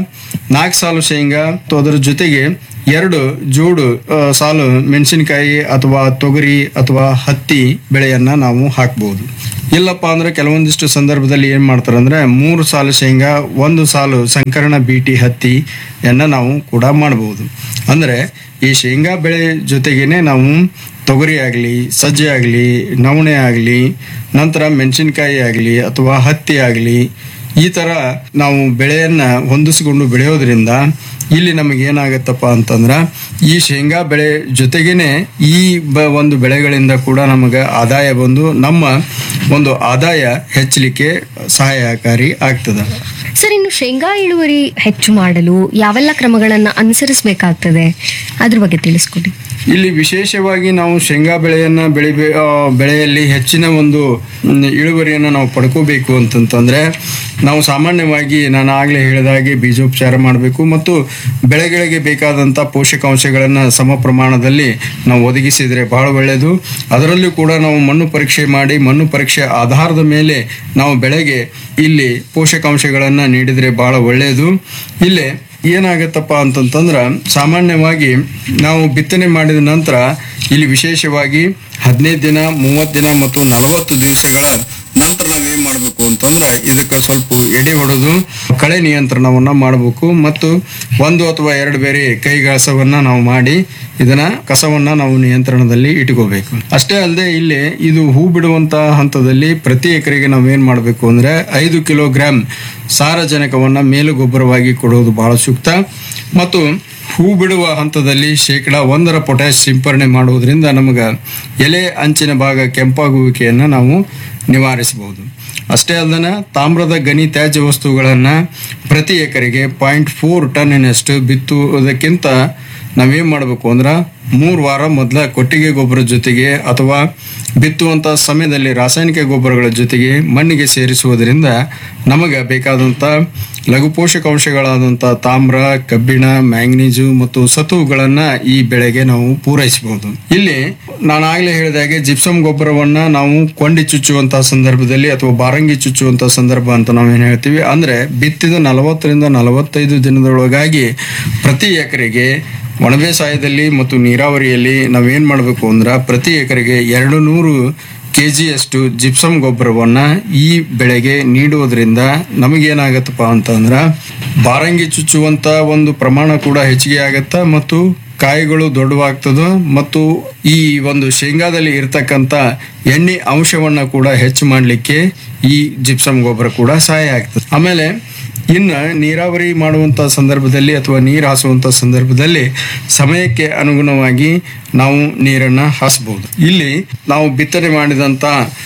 4 ಸಾಲು ಶೇಂಗಾ ಅದರ ಜೊತೆಗೆ 2 ಜೋಡು ಸಾಲು ಮೆಣಸಿನಕಾಯಿ ಅಥವಾ ತೊಗರಿ ಅಥವಾ ಹತ್ತಿ ಬೆಳೆಯನ್ನ ನಾವು ಹಾಕಬಹುದು. ಇಲ್ಲಪ್ಪ ಅಂದ್ರೆ ಕೆಲವೊಂದಿಷ್ಟು ಸಂದರ್ಭದಲ್ಲಿ ಏನ್ ಮಾಡ್ತಾರೆ ಅಂದ್ರೆ 3 ಸಾಲು ಶೇಂಗಾ 1 ಸಾಲು ಸಂಕರಣ ಬೀಟಿ ಹತ್ತಿಯನ್ನ ನಾವು ಕೂಡ ಮಾಡಬಹುದು. ಅಂದ್ರೆ ಈ ಶೇಂಗಾ ಬೆಳೆ ಜೊತೆಗೇನೆ ನಾವು ತೊಗರಿ ಆಗಲಿ, ಸಜ್ಜೆ ಆಗಲಿ, ನವಣೆ ಆಗಲಿ, ನಂತರ ಮೆಣಸಿನಕಾಯಿ ಆಗಲಿ ಅಥವಾ ಹತ್ತಿ ಆಗಲಿ ಈ ತರ ನಾವು ಬೆಳೆಯನ್ನ ಹೊಂದಿಸಿಕೊಂಡು ಬೆಳೆಯೋದ್ರಿಂದ ಇಲ್ಲಿ ನಮಗೆ ಏನಾಗತ್ತಪ್ಪ ಅಂತಂದ್ರ ಈ ಶೇಂಗಾ ಬೆಳೆ ಜೊತೆಗೇನೆ ಈ ಒಂದು ಬೆಳೆಗಳಿಂದ ಕೂಡ ನಮಗೆ ಆದಾಯ ಬಂದು ನಮ್ಮ ಒಂದು ಆದಾಯ ಹೆಚ್ಚಲಿಕ್ಕೆ ಸಹಾಯಕಾರಿ ಆಗ್ತದೆ. ಸರ್, ಇನ್ನು ಶೇಂಗಾ ಇಳುವರಿ ಹೆಚ್ಚು ಮಾಡಲು ಯಾವೆಲ್ಲ ಕ್ರಮಗಳನ್ನ ಅನುಸರಿಸಬೇಕಾಗ್ತದೆ, ಅದ್ರ ಬಗ್ಗೆ ತಿಳಿಸ್ಕೊಡಿ. ಇಲ್ಲಿ ವಿಶೇಷವಾಗಿ ನಾವು ಶೇಂಗಾ ಬೆಳೆಯನ್ನ ಬೆಳೆಯಲ್ಲಿ ಹೆಚ್ಚಿನ ಒಂದು ಇಳುವರಿಯನ್ನು ನಾವು ಪಡ್ಕೋಬೇಕು ಅಂತಂತಂದ್ರೆ ನಾವು ಸಾಮಾನ್ಯವಾಗಿ ನಾನು ಆಗ್ಲೇ ಹೇಳಿದಾಗೆ ಬೀಜೋಪಚಾರ ಮಾಡಬೇಕು ಮತ್ತು ಬೆಳೆಗಳಿಗೆ ಬೇಕಾದಂತ ಪೋಷಕಾಂಶಗಳನ್ನ ಸಮ ಪ್ರಮಾಣದಲ್ಲಿ ನಾವು ಒದಗಿಸಿದ್ರೆ ಬಹಳ ಒಳ್ಳೆಯದು. ಅದರಲ್ಲೂ ಕೂಡ ನಾವು ಮಣ್ಣು ಪರೀಕ್ಷೆ ಮಾಡಿ ಮಣ್ಣು ಪರೀಕ್ಷೆ ಆಧಾರದ ಮೇಲೆ ನಾವು ಬೆಳೆಗೆ ಇಲ್ಲಿ ಪೋಷಕಾಂಶಗಳನ್ನ ನೀಡಿದ್ರೆ ಬಹಳ ಒಳ್ಳೆಯದು. ಇಲ್ಲೇ ಏನಾಗತ್ತಪ್ಪ ಅಂತಂತಂದ್ರ ಸಾಮಾನ್ಯವಾಗಿ ನಾವು ಬಿತ್ತನೆ ಮಾಡಿದ ನಂತರ ಇಲ್ಲಿ ವಿಶೇಷವಾಗಿ 15 ದಿನ 30 ದಿನ ಮತ್ತು 40 ದಿವಸಗಳ ನಂತರ ನಾವೇನ್ ಮಾಡಬೇಕು ಅಂತಂದ್ರೆ ಇದಕ್ಕೆ ಸ್ವಲ್ಪ ಎಡೆ ಹೊಡೆದು ಕಳೆ ನಿಯಂತ್ರಣವನ್ನ ಮಾಡಬೇಕು ಮತ್ತು 1 ಅಥವಾ 2 ಬೇರೆ ಕೈಗಾಸವನ್ನ ನಾವು ಮಾಡಿ ಇದನ್ನ ಕಸವನ್ನ ನಾವು ನಿಯಂತ್ರಣದಲ್ಲಿ ಇಟ್ಕೋಬೇಕು. ಅಷ್ಟೇ ಅಲ್ಲದೆ ಇಲ್ಲಿ ಇದು ಹೂ ಬಿಡುವಂತ ಹಂತದಲ್ಲಿ ಪ್ರತಿ ಎಕರೆಗೆ ನಾವೇನ್ ಮಾಡಬೇಕು ಅಂದ್ರೆ 5 ಕಿಲೋಗ್ರಾಂ ಸಾರಜನಕವನ್ನ ಮೇಲು ಗೊಬ್ಬರವಾಗಿ ಕೊಡೋದು ಬಹಳ ಸೂಕ್ತ ಮತ್ತು ಹೂ ಬಿಡುವ ಹಂತದಲ್ಲಿ 1% ಪೊಟ್ಯಾಶ್ ಸಿಂಪರಣೆ ಮಾಡುವುದರಿಂದ ನಮಗ ಎಲೆ ಅಂಚಿನ ಭಾಗ ಕೆಂಪಾಗುವಿಕೆಯನ್ನ ನಾವು ನಿವಾರಿಸಬಹುದು. ಅಷ್ಟೇ ಅಲ್ಲದೆ ತಾಮ್ರದ ಗಣಿ ತ್ಯಾಜ್ಯ ವಸ್ತುಗಳನ್ನ ಪ್ರತಿ ಎಕರೆಗೆ 0.4 ಟನ್ನಿನಷ್ಟು ಬಿತ್ತುವುದಕ್ಕಿಂತ ನಾವೇನ್ ಮಾಡಬೇಕು ಅಂದ್ರ 3 ವಾರ ಮೊದಲ ಕೊಟ್ಟಿಗೆ ಗೊಬ್ಬರ ಜೊತೆಗೆ ಅಥವಾ ಬಿತ್ತುವಂತ ಸಮಯದಲ್ಲಿ ರಾಸಾಯನಿಕ ಗೊಬ್ಬರಗಳ ಜೊತೆಗೆ ಮಣ್ಣಿಗೆ ಸೇರಿಸುವುದರಿಂದ ನಮಗೆ ಬೇಕಾದಂತ ಲಘು ಪೋಷಕಾಂಶಗಳಾದಂತ ತಾಮ್ರ, ಕಬ್ಬಿಣ, ಮ್ಯಾಂಗನೀಸು ಮತ್ತು ಸತುವುಗಳನ್ನ ಈ ಬೆಳೆಗೆ ನಾವು ಪೂರೈಸಬಹುದು. ಇಲ್ಲಿ ನಾನು ಆಗ್ಲೇ ಹೇಳಿದಾಗೆ ಜಿಪ್ಸಮ್ ಗೊಬ್ಬರವನ್ನ ನಾವು ಕೊಂಡಿ ಚುಚ್ಚುವಂತಹ ಸಂದರ್ಭದಲ್ಲಿ ಅಥವಾ ಬಾರಂಗಿ ಚುಚ್ಚುವಂತಹ ಸಂದರ್ಭ ಅಂತ ನಾವೇನ್ ಹೇಳ್ತೀವಿ ಅಂದ್ರೆ ಬಿತ್ತಿದ 40 ರಿಂದ 45 ದಿನದೊಳಗಾಗಿ ಪ್ರತಿ ಎಕರೆಗೆ ಒಣಬೇಸಾಯದಲ್ಲಿ ಮತ್ತು ನೀರಾವರಿಯಲ್ಲಿ ನಾವೇನ್ ಮಾಡಬೇಕು ಅಂದ್ರ ಪ್ರತಿ ಎಕರೆಗೆ 200 kgಯಷ್ಟು ಜಿಪ್ಸಮ್ ಗೊಬ್ಬರವನ್ನ ಈ ಬೆಳೆಗೆ ನೀಡುವುದರಿಂದ ನಮಗೇನಾಗತ್ತಪ್ಪ ಅಂತಂದ್ರ ಬಾರಂಗಿ ಚುಚ್ಚುವಂತ ಒಂದು ಪ್ರಮಾಣ ಕೂಡ ಹೆಚ್ಚಿಗೆ ಆಗತ್ತ ಮತ್ತು ಕಾಯಿಗಳು ದೊಡ್ಡವಾಗ್ತದ ಮತ್ತು ಈ ಒಂದು ಶೇಂಗಾದಲ್ಲಿ ಇರತಕ್ಕಂತ ಎಣ್ಣೆ ಅಂಶವನ್ನ ಕೂಡ ಹೆಚ್ಚು ಮಾಡ್ಲಿಕ್ಕೆ ಈ ಜಿಪ್ಸಮ್ ಗೊಬ್ಬರ ಕೂಡ ಸಹಾಯ ಆಗ್ತದೆ. ಆಮೇಲೆ ಇನ್ನು ನೀರಾವರಿ ಮಾಡುವಂತ ಸಂದರ್ಭದಲ್ಲಿ ಅಥವಾ ನೀರು ಹಾಸುವಂತ ಸಂದರ್ಭದಲ್ಲಿ ಸಮಯಕ್ಕೆ ಅನುಗುಣವಾಗಿ ನಾವು ನೀರನ್ನ ಹಾಸಬಹುದು. ಇಲ್ಲಿ ನಾವು ಬಿತ್ತನೆ ಮಾಡಿದಂತ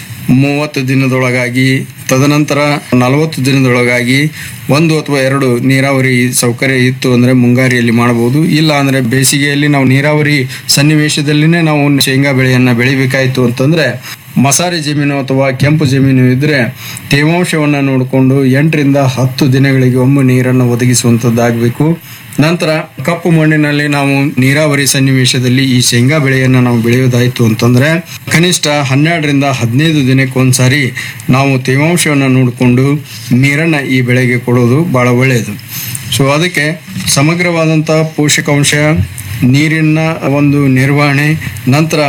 30 ದಿನದೊಳಗಾಗಿ ತದನಂತರ 40 ದಿನದೊಳಗಾಗಿ 1 ಅಥವಾ 2 ನೀರಾವರಿ ಸೌಕರ್ಯ ಇತ್ತು ಅಂದ್ರೆ ಮುಂಗಾರಿಯಲ್ಲಿ ಮಾಡಬಹುದು. ಇಲ್ಲ ಅಂದ್ರೆ ಬೇಸಿಗೆಯಲ್ಲಿ ನಾವು ನೀರಾವರಿ ಸನ್ನಿವೇಶದಲ್ಲಿನೇ ನಾವು ಶೇಂಗಾ ಬೆಳೆಯನ್ನ ಬೆಳಿಬೇಕಾಯ್ತು ಅಂತಂದ್ರೆ ಮಸಾರಿ ಜಮೀನು ಅಥವಾ ಕೆಂಪು ಜಮೀನು ಇದ್ರೆ ತೇವಾಂಶವನ್ನ ನೋಡಿಕೊಂಡು 8 ರಿಂದ 10 ದಿನಗಳಿಗೆ ಒಮ್ಮೆ ನೀರನ್ನು ಒದಗಿಸುವಂತದ್ದಾಗಬೇಕು. ನಂತರ ಕಪ್ಪು ಮಣ್ಣಿನಲ್ಲಿ ನಾವು ನೀರಾವರಿ ಸನ್ನಿವೇಶದಲ್ಲಿ ಈ ಶೇಂಗಾ ಬೆಳೆಯನ್ನ ನಾವು ಬೆಳೆಯೋದಾಯ್ತು ಅಂತಂದ್ರೆ ಕನಿಷ್ಠ 12 ರಿಂದ 15 ದಿನಕ್ಕೊಂದ್ಸಾರಿ ನಾವು ತೇವಾಂಶವನ್ನ ನೋಡಿಕೊಂಡು ನೀರನ್ನ ಈ ಬೆಳೆಗೆ ಕೊಡೋದು ಬಹಳ ಒಳ್ಳೆಯದು. ಸೊ ಅದಕ್ಕೆ ಸಮಗ್ರವಾದಂತ ಪೋಷಕಾಂಶ, ನೀರಿನ ಒಂದು ನಿರ್ವಹಣೆ, ನಂತರ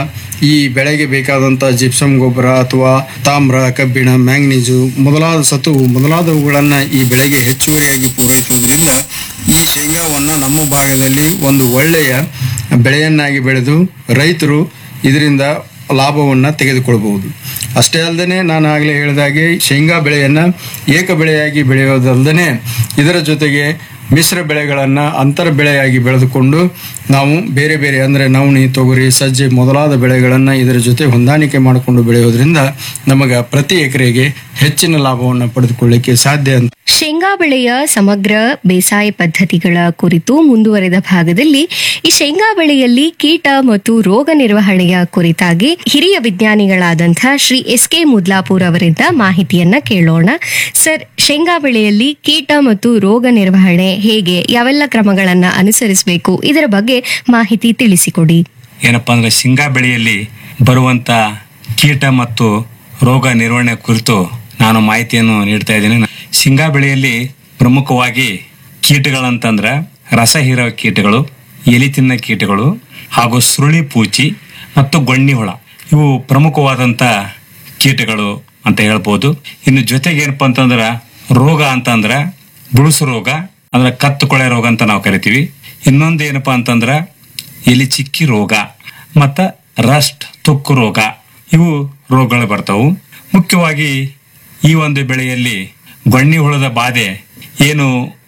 ಈ ಬೆಳೆಗೆ ಬೇಕಾದಂಥ ಜಿಪ್ಸಮ್ ಗೊಬ್ಬರ ಅಥವಾ ತಾಮ್ರ, ಕಬ್ಬಿಣ, ಮ್ಯಾಂಗ್ನೀಸು ಮೊದಲಾದ ಸತುವು ಮೊದಲಾದವುಗಳನ್ನು ಈ ಬೆಳೆಗೆ ಹೆಚ್ಚುವರಿಯಾಗಿ ಪೂರೈಸುವುದರಿಂದ ಈ ಶೇಂಗಾವನ್ನು ನಮ್ಮ ಭಾಗದಲ್ಲಿ ಒಂದು ಒಳ್ಳೆಯ ಬೆಳೆಯನ್ನಾಗಿ ಬೆಳೆದು ರೈತರು ಇದರಿಂದ ಲಾಭವನ್ನು ತೆಗೆದುಕೊಳ್ಬಹುದು. ಅಷ್ಟೇ ಅಲ್ಲದೆ ನಾನು ಆಗಲೇ ಹೇಳಿದಾಗೆ ಶೇಂಗಾ ಬೆಳೆಯನ್ನು ಏಕ ಬೆಳೆಯಾಗಿ ಬೆಳೆಯೋದಲ್ಲದೆ ಇದರ ಜೊತೆಗೆ ಮಿಶ್ರ ಬೆಳೆಗಳನ್ನು ಅಂತರ ಬೆಳೆಯಾಗಿ ಬೆಳೆದುಕೊಂಡು ನಾವು ಬೇರೆ ಬೇರೆ ಅಂದರೆ ನವಣಿ, ತೊಗರಿ, ಸಜ್ಜೆ ಮೊದಲಾದ ಬೆಳೆಗಳನ್ನು ಇದರ ಜೊತೆ ಹೊಂದಾಣಿಕೆ ಮಾಡಿಕೊಂಡು ಬೆಳೆಯೋದ್ರಿಂದ ನಮಗೆ ಪ್ರತಿ ಎಕರೆಗೆ ಹೆಚ್ಚಿನ ಲಾಭವನ್ನು ಪಡೆದುಕೊಳ್ಳಿಕ್ಕೆ ಸಾಧ್ಯ ಅಂತ. ಶೇಂಗಾ ಬೆಳೆಯ ಸಮಗ್ರ ಬೇಸಾಯ ಪದ್ಧತಿಗಳ ಕುರಿತು ಮುಂದುವರೆದ ಭಾಗದಲ್ಲಿ ಈ ಶೇಂಗಾ ಬೆಳೆಯಲ್ಲಿ ಕೀಟ ಮತ್ತು ರೋಗ ನಿರ್ವಹಣೆಯ ಕುರಿತಾಗಿ ಹಿರಿಯ ವಿಜ್ಞಾನಿಗಳಾದಂಥ ಶ್ರೀ ಎಸ್.ಕೆ. ಮುದ್ಲಾಪುರ್ ಅವರಿಂದ ಮಾಹಿತಿಯನ್ನ ಕೇಳೋಣ. ಸರ್, ಶೇಂಗಾ ಬೆಳೆಯಲ್ಲಿ ಕೀಟ ಮತ್ತು ರೋಗ ನಿರ್ವಹಣೆ ಹೇಗೆ, ಯಾವೆಲ್ಲ ಕ್ರಮಗಳನ್ನ ಅನುಸರಿಸಬೇಕು, ಇದರ ಬಗ್ಗೆ ಮಾಹಿತಿ ತಿಳಿಸಿಕೊಡಿ. ಏನಪ್ಪಾ ಅಂದ್ರೆ ಶೇಂಗಾ ಬೆಳೆಯಲ್ಲಿ ಬರುವಂತ ಕೀಟ ಮತ್ತು ರೋಗ ನಿರ್ವಹಣೆ ಕುರಿತು ನಾನು ಮಾಹಿತಿಯನ್ನು ನೀಡ್ತಾ ಇದ್ದೀನಿ. ಶೇಂಗಾ ಬೆಳೆಯಲ್ಲಿ ಪ್ರಮುಖವಾಗಿ ಕೀಟಗಳಂತಂದ್ರೆ ರಸ ಹೀರೋ ಕೀಟಗಳು, ಎಲಿ ತಿನ್ನ ಕೀಟಗಳು ಹಾಗೂ ಸುರುಳಿ ಪೂಚಿ ಮತ್ತು ಗೊಣ್ಣಿ ಹುಳ ಇವು ಪ್ರಮುಖವಾದಂತ ಕೀಟಗಳು ಅಂತ ಹೇಳ್ಬೋದು. ಇನ್ನು ಜೊತೆಗೆ ಏನಪ್ಪಾ ಅಂತಂದ್ರ ರೋಗ ಅಂತಂದ್ರ ಬುಳುಸು ರೋಗ ಅಂದ್ರೆ ಕತ್ತು ಕೊಳೆ ರೋಗ ಅಂತ ನಾವು ಕರಿತೀವಿ. ಇನ್ನೊಂದು ಏನಪ್ಪಾ ಅಂತಂದ್ರ ಎಲಿ ಚಿಕ್ಕಿ ರೋಗ ಮತ್ತ ರಸ್ಟ್ ತುಕ್ಕು ರೋಗ ಇವು ರೋಗಗಳು ಬರ್ತಾವು. ಮುಖ್ಯವಾಗಿ ಈ ಒಂದು ಬೆಳೆಯಲ್ಲಿ ಗೊಣ್ಣಿ ಹುಳದ ಬಾಧೆ ಏನು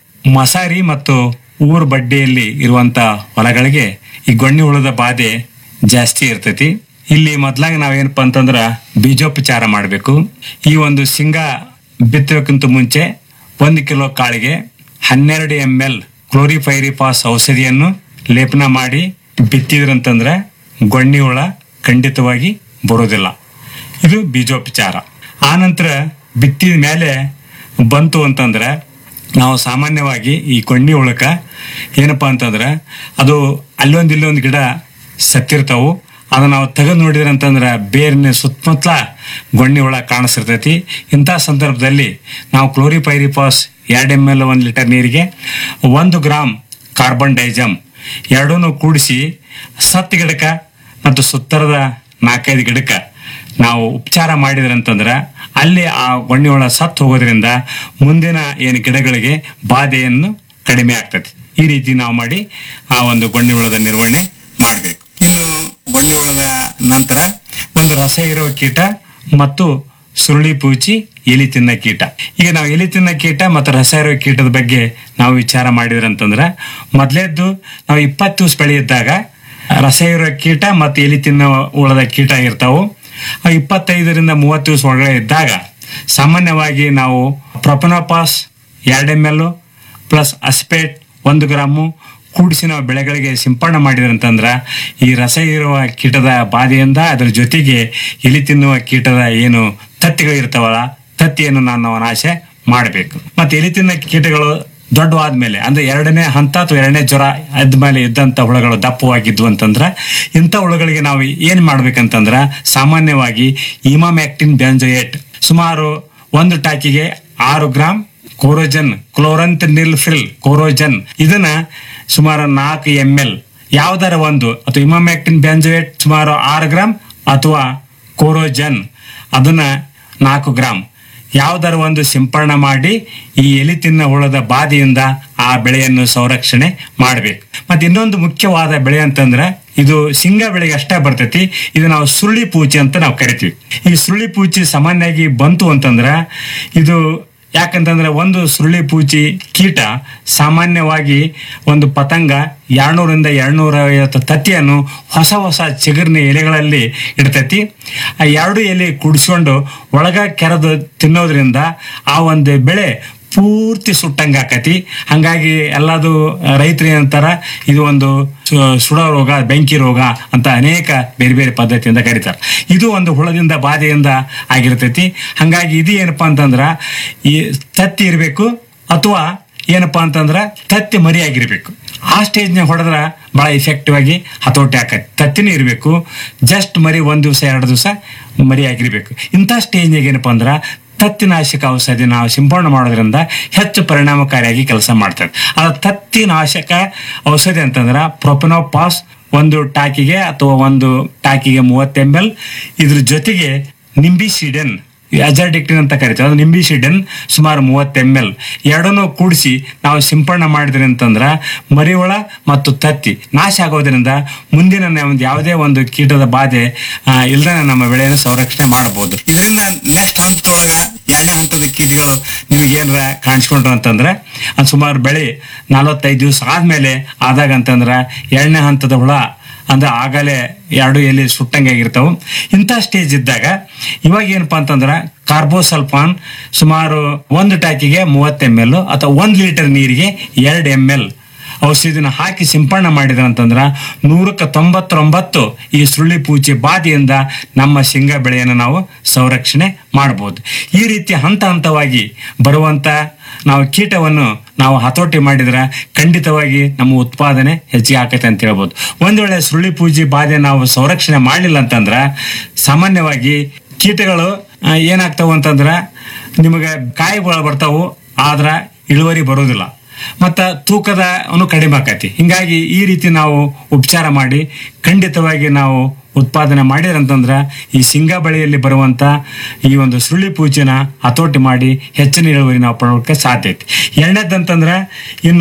ಮಸಾರಿ ಮತ್ತು ಊರು ಬಡ್ಡಿಯಲ್ಲಿ ಇರುವಂತ ಹೊಲಗಳಿಗೆ ಈ ಗೊಣ್ಣಿ ಹುಳದ ಬಾಧೆ ಜಾಸ್ತಿ ಇರ್ತೈತಿ. ಇಲ್ಲಿ ಮೊದ್ಲಾಗಿ ನಾವೇನಪ್ಪಾ ಅಂತಂದ್ರ ಬೀಜೋಪಚಾರ ಮಾಡಬೇಕು. ಈ ಒಂದು ಶೇಂಗಾ ಬಿತ್ತಬೇಕಂತ ಮುಂಚೆ 1 ಕಿಲೋ ಕಾಳಿಗೆ 12 ml ಕ್ಲೋರಿಫೈರಿಫಾಸ್ ಔಷಧಿಯನ್ನು ಲೇಪನ ಮಾಡಿ ಬಿತ್ತಿದ್ರಂತಂದ್ರೆ ಗೊಣ್ಣಿ ಹುಳ ಖಂಡಿತವಾಗಿ ಬರೋದಿಲ್ಲ. ಇದು ಬೀಜೋಪಚಾರ. ಆನಂತರ ಬಿತ್ತಿದ ಮೇಲೆ ಬಂತು ಅಂತಂದ್ರೆ ನಾವು ಸಾಮಾನ್ಯವಾಗಿ ಈ ಗೊಣ್ಣಿ ಹುಳಕ ಏನಪ್ಪಾ ಅಂತಂದ್ರೆ ಅದು ಇಲ್ಲೊಂದು ಗಿಡ ಸತ್ತಿರ್ತಾವು. ಅದನ್ನ ನಾವು ತೆಗೆದು ನೋಡಿದ್ರೆ ಅಂತಂದ್ರೆ ಬೇರಿನ ಸುತ್ತಮುತ್ತಲ ಗೊಣ್ಣಿ ಹುಳ ಕಾಣಿಸಿರ್ತೈತಿ. ಇಂಥ ಸಂದರ್ಭದಲ್ಲಿ ನಾವು ಕ್ಲೋರಿಪೈರಿಫಾಸ್ 2 ml 1 ಲೀಟರ್ ನೀರಿಗೆ 1 ಗ್ರಾಮ್ ಕಾರ್ಬನ್ ಡೈಜಮ್ ಎರಡೂ ಕೂಡಿಸಿ ಸತ್ತು ಗಿಡಕ್ಕೆ ಮತ್ತು ಸುತ್ತರದ 4-5 ಗಿಡಕ್ಕೆ ನಾವು ಉಪಚಾರ ಮಾಡಿದ್ರಂತಂದ್ರೆ ಅಲ್ಲಿ ಆ ಗೊಣ್ಣಿ ಹುಳ ಸತ್ತು ಹೋಗೋದ್ರಿಂದ ಮುಂದಿನ ಏನು ಗಿಡಗಳಿಗೆ ಬಾಧೆಯನ್ನು ಕಡಿಮೆ ಆಗ್ತದೆ. ಈ ರೀತಿ ನಾವು ಮಾಡಿ ಆ ಒಂದು ಗೊಣ್ಣಿ ಹುಳದ ನಿರ್ವಹಣೆ ಮಾಡಬೇಕು. ಇನ್ನು ಗೊಣ್ಣಿ ಹುಳದ ನಂತರ ಒಂದು ರಸ ಇರುವ ಕೀಟ ಮತ್ತು ಸುರುಳಿ ಪೂಚಿ ಎಲಿ ತಿನ್ನ ಕೀಟ. ಈಗ ನಾವು ಎಲಿ ತಿನ್ನ ಕೀಟ ಮತ್ತು ರಸ ಇರುವ ಕೀಟದ ಬಗ್ಗೆ ನಾವು ವಿಚಾರ ಮಾಡಿದ್ರಂತಂದ್ರೆ ಮೊದಲೇದ್ದು ನಾವು 20 ದಿವಸ ಬೆಳೆ ಇದ್ದಾಗ ರಸ ಇರುವ ಕೀಟ ಮತ್ತು ಎಲಿ ತಿನ್ನ ಹುಳದ ಕೀಟ ಇರ್ತಾವು. 25ರಿಂದ 30 ದಿವಸ ಒಳಗಡೆ ಇದ್ದಾಗ ಸಾಮಾನ್ಯವಾಗಿ ನಾವು ಪ್ರೊಪನೋಪಾಸ್ 2 ml ಪ್ಲಸ್ ಅಸ್ಪೇಟ್ 1 ಗ್ರಾಮು ಕೂಡಿಸಿ ನಾವು ಬೆಳೆಗಳಿಗೆ ಸಿಂಪಡಣೆ ಮಾಡಿದ್ರಂತಂದ್ರ ಈ ರಸ ಇರುವ ಕೀಟದ ಬಾಧೆಯಿಂದ ಅದರ ಜೊತೆಗೆ ಎಲಿ ತಿನ್ನುವ ಕೀಟದ ಏನು ತತ್ತಿಗಳಿರ್ತಾವಲ್ಲ ತತ್ತಿಯನ್ನು ನಾವು ನಾಶ ಮಾಡಬೇಕು. ಮತ್ತೆ ಎಲಿ ತಿನ್ನ ಕೀಟಗಳು ದೊಡ್ಡವಾದ್ಮೇಲೆ ಅಂದ್ರೆ 2ನೇ ಹಂತ ಅಥವಾ 2ನೇ ಜ್ವರ ಆದ್ಮೇಲೆ ಇದ್ದಂತ ಹುಳಗಳು ದಪ್ಪವಾಗಿದ್ವು ಅಂತಂದ್ರ ಇಂಥ ಹುಳುಗಳಿಗೆ ನಾವು ಏನ್ ಮಾಡ್ಬೇಕಂತಂದ್ರ ಸಾಮಾನ್ಯವಾಗಿ ಇಮಾಮ್ಯಾಕ್ಟಿನ್ ಬೆಂಜೋಯೇಟ್ ಸುಮಾರು 1 ಟಾಕಿಗೆ 6 ಗ್ರಾಮ್ ಕೋರೋಜನ್ ಕ್ಲೋರಂಥನಿಲ್ಫಿಲ್ ಕೋರೋಜನ್ ಇದನ್ನ ಸುಮಾರು 4 ml ಯಾವ್ದಾರ ಒಂದು ಅಥವಾ ಇಮಾಮ್ಯಾಕ್ಟಿನ್ ಬೆಂಜೋಯೇಟ್ ಸುಮಾರು 6 ಗ್ರಾಮ್ ಅಥವಾ ಕೋರೋಜನ್ ಅದನ್ನ 4 ಗ್ರಾಮ್ ಯಾವ್ದಾರ ಒಂದು ಸಿಂಪಡಣೆ ಮಾಡಿ ಈ ಎಲಿ ತಿನ್ನ ಹುಳದ ಬಾಧೆಯಿಂದ ಆ ಬೆಳೆಯನ್ನು ಸಂರಕ್ಷಣೆ ಮಾಡಬೇಕು. ಮತ್ತೆ ಇನ್ನೊಂದು ಮುಖ್ಯವಾದ ಬೆಳೆ ಅಂತಂದ್ರೆ ಇದು ಶೇಂಗಾ ಬೆಳೆಗೆ ಅಷ್ಟೇ ಬರ್ತೈತಿ. ಇದು ನಾವು ಸುರುಳಿ ಪೂಚಿ ಅಂತ ನಾವು ಕರಿತೀವಿ. ಈ ಸುರುಳಿ ಪೂಚಿ ಸಾಮಾನ್ಯವಾಗಿ ಬಂತು ಅಂತಂದ್ರ ಇದು ಯಾಕಂತಂದ್ರೆ ಒಂದು ಸುರುಳಿ ಪೂಚಿ ಕೀಟ ಸಾಮಾನ್ಯವಾಗಿ ಒಂದು ಪತಂಗ 200ರಿಂದ 250 ತತ್ತಿಯನ್ನು ಹೊಸ ಚಿಗುರಿನ ಎಲೆಗಳಲ್ಲಿ ಇಡ್ತೈತಿ. ಆ 2 ಎಲೆ ಕುಡಿಸ್ಕೊಂಡು ಒಳಗ ಕೆರೆದು ತಿನ್ನೋದ್ರಿಂದ ಆ ಒಂದು ಬೆಳೆ ಪೂರ್ತಿ ಸುಟ್ಟಂಗ ಆಕತಿ. ಹಂಗಾಗಿ ಎಲ್ಲದು ರೈತರು ಏನಂತಾರ ಇದು ಒಂದು ಸುಡೋ ರೋಗ, ಬೆಂಕಿ ರೋಗ ಅಂತ ಅನೇಕ ಬೇರೆ ಬೇರೆ ಪದ್ಧತಿಯಿಂದ ಕರೀತಾರೆ. ಇದು ಒಂದು ಹುಳದಿಂದ ಬಾಧೆಯಿಂದ ಆಗಿರ್ತೈತಿ. ಹಂಗಾಗಿ ಇದು ಏನಪ್ಪಾ ಅಂತಂದ್ರ ಈ ತತ್ತಿ ಇರಬೇಕು ಅಥವಾ ಏನಪ್ಪಾ ಅಂತಂದ್ರ ತತ್ತಿ ಮರಿ ಆಗಿರ್ಬೇಕು. ಆ ಸ್ಟೇಜ್ನಾಗ ಹೊಡೆದ್ರ ಬಹಳ ಇಫೆಕ್ಟಿವ್ ಆಗಿ ಹತೋಟಿ ಆಕತಿ. ತತ್ತಿನೂ ಇರಬೇಕು, ಜಸ್ಟ್ ಮರಿ 1 ದಿವಸ 2 ದಿವಸ ಮರಿ ಆಗಿರ್ಬೇಕು. ಇಂಥ ಸ್ಟೇಜ್ನಾಗ ಏನಪ್ಪಾ ಅಂದ್ರ ತತ್ತಿನಾಶಕ ಔಷಧಿ ನಾವು ಸಿಂಪಡಣೆ ಮಾಡೋದ್ರಿಂದ ಹೆಚ್ಚು ಪರಿಣಾಮಕಾರಿಯಾಗಿ ಕೆಲಸ ಮಾಡ್ತದೆ. ಅದು ತತ್ತಿನಾಶಕ ಔಷಧಿ ಅಂತಂದ್ರ ಪ್ರೊಪನೋಪಾಸ್ ಒಂದು ಟಾಕಿಗೆ ಅಥವಾ ಒಂದು ಟಾಕಿಗೆ 30 ml, ಇದ್ರ ಜೊತೆಗೆ ನಿಂಬಿಸಿಡೆನ್ ಅಜಾಡಿಕ್ಟಿನ್ ಅಂತ ಕರಿತೀವಿ, ಅದು ನಿಂಬಿಸಿಡೆನ್ ಸುಮಾರು 30 ml ಎರಡನ್ನೂ ಕೂಡಿಸಿ ನಾವು ಸಿಂಪಡಣೆ ಮಾಡಿದ್ರಿ ಅಂತಂದ್ರೆ ಮರಿಹುಳ ಮತ್ತು ತತ್ತಿ ನಾಶ ಆಗೋದ್ರಿಂದ ಮುಂದಿನ ಯಾವುದೇ ಒಂದು ಕೀಟದ ಬಾಧೆ ಇಲ್ಲದೆ ನಮ್ಮ ಬೆಳೆಯನ್ನು ಸಂರಕ್ಷಣೆ ಮಾಡಬಹುದು. ಇದರಿಂದ ನೆಕ್ಸ್ಟ್ ಹಂತದೊಳಗ 2ನೇ ಹಂತದ ಕೀಟಗಳು ನಿಮಗೇನಾರ ಕಾಣಿಸ್ಕೊಂಡ್ರು ಅಂತಂದ್ರೆ ಸುಮಾರು ಬೆಳೆ 45 ದಿವಸ ಆದ್ಮೇಲೆ ಆದಾಗ ಅಂತಂದ್ರೆ 2ನೇ ಹಂತದ ಹುಳ ಅಂದ್ರೆ ಆಗಲೇ 2 ಎಲೆ ಸುಟ್ಟಂಗೆ ಆಗಿರ್ತಾವ. ಇಂಥ ಸ್ಟೇಜ್ ಇದ್ದಾಗ ಇವಾಗ ಏನಪ್ಪಾ ಅಂತಂದ್ರೆ ಕಾರ್ಬೋಸಲ್ಫಾನ್ ಸುಮಾರು ಒಂದು ಟಾಕಿಗೆ 30 ml ಅಥವಾ 1 ಲೀಟರ್ ನೀರಿಗೆ 2 ml ಔಷಧಿನ ಹಾಕಿ ಸಿಂಪಡಣೆ ಮಾಡಿದ್ರೆ ಅಂತಂದ್ರ 199 ಈ ಸುರುಳಿ ಪೂಚಿ ಬಾಧೆಯಿಂದ ನಮ್ಮ ಶೇಂಗಾ ಬೆಳೆಯನ್ನು ನಾವು ಸಂರಕ್ಷಣೆ ಮಾಡಬಹುದು. ಈ ರೀತಿ ಹಂತ ಹಂತವಾಗಿ ಬರುವಂತ ನಾವು ಕೀಟವನ್ನು ನಾವು ಹತೋಟಿ ಮಾಡಿದ್ರೆ ಖಂಡಿತವಾಗಿ ನಮ್ಮ ಉತ್ಪಾದನೆ ಹೆಚ್ಚಿಗೆ ಆಕೈತೆ ಅಂತ ಹೇಳ್ಬೋದು. ಒಂದ್ ವೇಳೆ ಸುರುಳಿ ಪೂಜಿ ಬಾಧೆ ನಾವು ಸಂರಕ್ಷಣೆ ಮಾಡಲಿಲ್ಲ ಅಂತಂದ್ರ ಸಾಮಾನ್ಯವಾಗಿ ಕೀಟಗಳು ಏನಾಗ್ತಾವ ಅಂತಂದ್ರ ನಿಮಗೆ ಕಾಯಿಗಳು ಬರ್ತಾವು, ಆದ್ರ ಇಳುವರಿ ಬರೋದಿಲ್ಲ, ಮತ್ತ ತೂಕದ ಕಡಿಮೆ ಆಕತಿ. ಹಿಂಗಾಗಿ ಈ ರೀತಿ ನಾವು ಉಪಚಾರ ಮಾಡಿ ಖಂಡಿತವಾಗಿ ನಾವು ಉತ್ಪಾದನೆ ಮಾಡಿದ್ರಂತಂದ್ರ ಈ ಶೇಂಗಾ ಬೆಳೆಯಲ್ಲಿ ಬರುವಂತ ಈ ಒಂದು ಸುರುಳಿ ಪೂಜೆನ ಹತೋಟಿ ಮಾಡಿ ಹೆಚ್ಚಿನ ಇಳುವರಿ ನಾವು ಪಡೆಯೋಕೆ ಸಾಧ್ಯ ಐತಿ. ಎರಡನೇದಂತಂದ್ರ ಇನ್ನು